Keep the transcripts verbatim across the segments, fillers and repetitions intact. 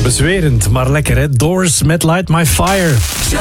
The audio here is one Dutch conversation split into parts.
Bezwerend, maar lekker hè. Doors met Light My Fire.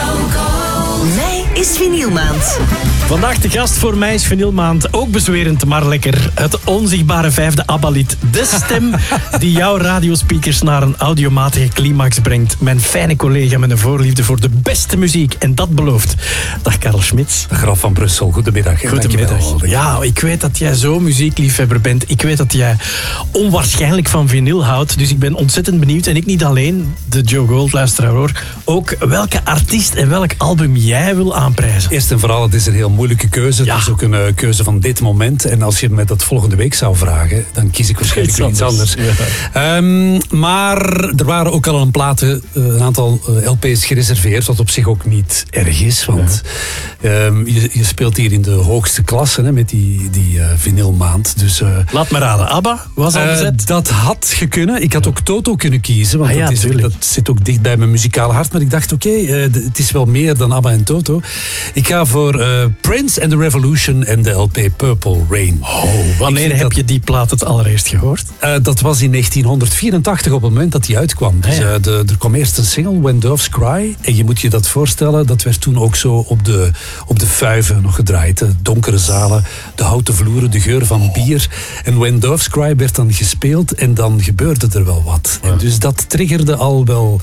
Mei is vinylmaand. Vandaag de gast voor Mei is vinylmaand. Ook bezwerend, maar lekker. Het onzichtbare vijfde ABBA-lied. De stem die jouw radiospeakers naar een audiomatige climax brengt. Mijn fijne collega met een voorliefde voor de beste muziek. En dat belooft. Dag Karel Schmitz. De Graf van Brussel, goedemiddag. Goedemiddag. Ja, ik weet dat jij zo muziekliefhebber bent. Ik weet dat jij onwaarschijnlijk van vinyl houdt. Dus ik ben ontzettend benieuwd. En ik niet alleen, de Joe Gold-luisteraar hoor. Ook welke artiest en welk album jij wil aanprijzen. Eerst en vooral, het is een heel moeilijke keuze. Ja. Het is ook een uh, keuze van dit moment. En als je me dat volgende week zou vragen, dan kies ik waarschijnlijk iets, iets anders. Ja. Um, maar er waren ook al een platen, uh, een aantal uh, L P's gereserveerd, wat op zich ook niet erg is. Want ja. um, je, je speelt hier in de hoogste klasse hè, met die, die uh, vinylmaand. Dus, uh, Laat me raden, ABBA was al bezet? Uh, dat had gekunnen. Ik had ook Toto kunnen kiezen, want ah, ja, dat, is, dat zit ook dicht bij mijn muzikale hart. Maar ik dacht, oké, okay, uh, het is wel meer dan ABBA en Toto. Ik ga voor uh, Prince and the Revolution en de L P Purple Rain. Oh, wanneer heb dat, je die plaat het allereerst gehoord? Uh, dat was in negentien vierentachtig op het moment dat die uitkwam. Dus, uh, de, er kwam eerst een single, When Doves Cry. En je moet je dat voorstellen, dat werd toen ook zo op de, op de fuiven nog gedraaid. De donkere zalen, de houten vloeren, de geur van bier. En When Doves Cry werd dan gespeeld en dan gebeurde er wel wat. Ja. En dus dat triggerde al wel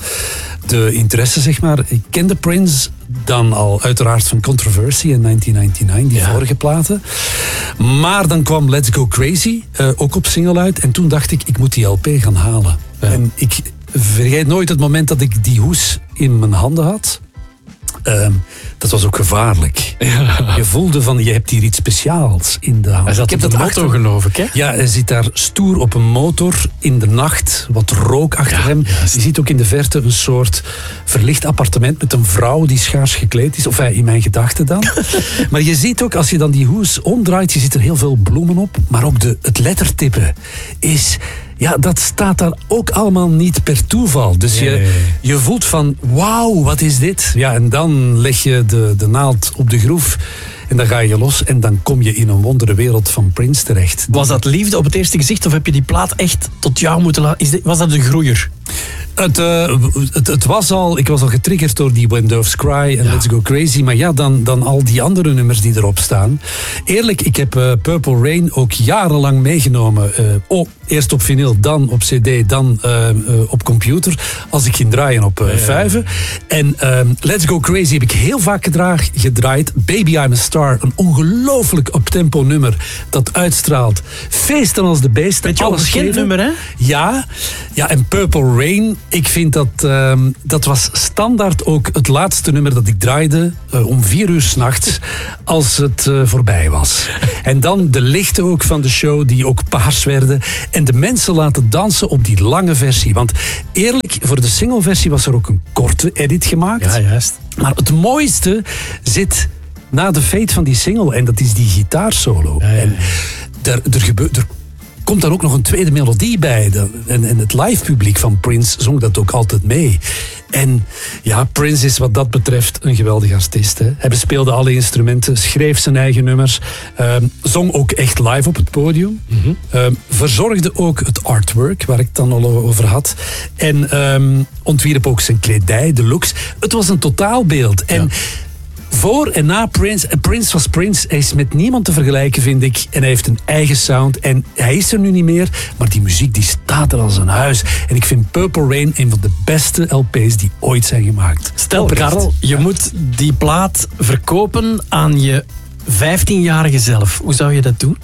de interesse, zeg maar. Ik kende Prince dan al uiteraard van Controversy in negentien negenennegentig, die ja. vorige platen. Maar dan kwam Let's Go Crazy, uh, ook op single uit. En toen dacht ik, ik moet die L P gaan halen. Ja. En ik vergeet nooit het moment dat ik die hoes in mijn handen had. Um, dat was ook gevaarlijk. Ja. Je voelde van, je hebt hier iets speciaals in de hand. Hij zat ik op de motor, geloof ik, hè? Ja, hij zit daar stoer op een motor in de nacht. Wat rook achter ja, hem. Juist. Je ziet ook in de verte een soort verlicht appartement met een vrouw die schaars gekleed is. Of hij, in mijn gedachten dan. Maar je ziet ook, als je dan die hoes omdraait, je ziet er heel veel bloemen op. Maar ook de, het lettertippen is... Ja, dat staat daar ook allemaal niet per toeval. Dus je, nee. je voelt van, wauw, wat is dit? Ja, en dan leg je de, de naald op de groef en dan ga je los en dan kom je in een wondere wereld van Prince terecht. Was dat liefde op het eerste gezicht of heb je die plaat echt tot jou moeten laten? Was dat een groeier? Het, uh, het, het was al, ik was al getriggerd door die When Doves Cry en ja. Let's Go Crazy, maar ja, dan, dan al die andere nummers die erop staan. Eerlijk, ik heb uh, Purple Rain ook jarenlang meegenomen. Uh, oh, eerst op vinyl, dan op cd, dan uh, uh, op computer, als ik ging draaien op uh, ja, ja. vijven. En uh, Let's Go Crazy heb ik heel vaak gedraag, gedraaid. Baby I'm a Star, een ongelooflijk uptempo nummer dat uitstraalt. Feesten als de beesten. Beetje onbekend nummer, hè? Ja, ja, en Purple Rain, ik vind dat, uh, dat was standaard ook het laatste nummer dat ik draaide uh, om vier uur 's nachts als het uh, voorbij was. En dan de lichten ook van de show die ook paars werden en de mensen laten dansen op die lange versie. Want eerlijk, voor de singleversie was er ook een korte edit gemaakt. Ja, juist. Maar het mooiste zit na de fade van die single en dat is die gitaarsolo. Ja, ja, ja. En er, er gebeurt... Er komt daar ook nog een tweede melodie bij. En, en het live publiek van Prince zong dat ook altijd mee. En ja, Prince is wat dat betreft een geweldige artiest. Hè. Hij bespeelde alle instrumenten, schreef zijn eigen nummers, um, zong ook echt live op het podium. Mm-hmm. Um, verzorgde ook het artwork, waar ik het dan al over had. En um, ontwierp ook zijn kledij, de looks. Het was een totaalbeeld. En ja. Voor en na Prince, Prince was Prince, hij is met niemand te vergelijken, vind ik. En hij heeft een eigen sound. En hij is er nu niet meer, maar die muziek die staat er als een huis. En ik vind Purple Rain een van de beste L P's die ooit zijn gemaakt. Stel, Karel, je ja. moet die plaat verkopen aan je vijftienjarige zelf. Hoe zou je dat doen?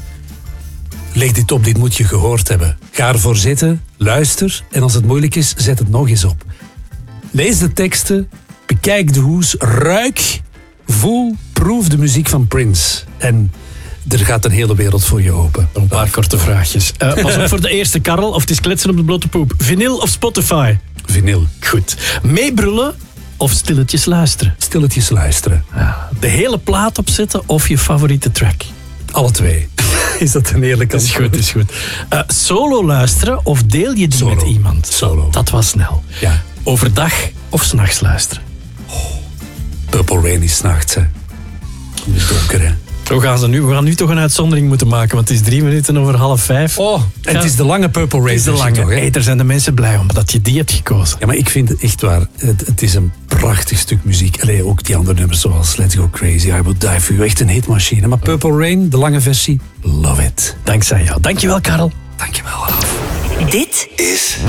Leg dit op, dit moet je gehoord hebben. Ga ervoor zitten, luister en als het moeilijk is, zet het nog eens op. Lees de teksten, bekijk de hoes, ruik... Voel, proef de muziek van Prince. En er gaat een hele wereld voor je open. Een paar korte vraagjes. Uh, pas op voor de eerste, Karel, of het is kletsen op de blote poep. Vinyl of Spotify? Vinyl. Goed. Meebrullen of stilletjes luisteren? Stilletjes luisteren. Ja. De hele plaat opzetten of je favoriete track? Alle twee. Is dat een eerlijk antwoord? Is goed, is goed. Uh, solo luisteren of deel je die Solo. met iemand? Solo. Dat was snel. Ja. Overdag of 's nachts luisteren? Oh. Purple Rain is 's nachts, hè. In het donker, hè. Hoe gaan ze nu? We gaan nu toch een uitzondering moeten maken, want het is drie minuten over half vijf. Oh, en het is de lange Purple Rain. Het is de lange. Toch, hè? Hey, daar zijn de mensen blij om dat je die hebt gekozen. Ja, maar ik vind het echt waar. Het, het is een prachtig stuk muziek. Allee, ook die andere nummers zoals Let's Go Crazy, I Will Die For You. Echt een hitmachine. Maar Purple Rain, de lange versie, love it. Dankzij jou. Dankjewel, Karel. Dankjewel. Dit is